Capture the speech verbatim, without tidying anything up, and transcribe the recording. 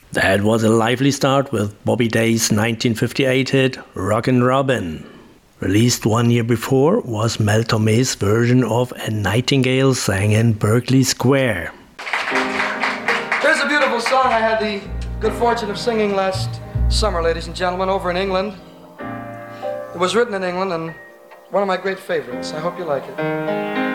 That was a lively start with Bobby Day's nineteen fifty-eight hit Rockin' Robin. Released one year before was Mel Torme's version of A Nightingale Sang in Berkeley Square. Here's a beautiful song I had the good fortune of singing last summer, ladies and gentlemen, over in England. It was written in England and one of my great favorites. I hope you like it.